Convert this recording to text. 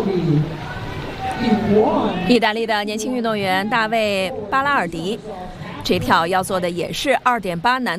意大利的年轻运动员大卫·巴拉尔迪，这跳要做的也是2.8难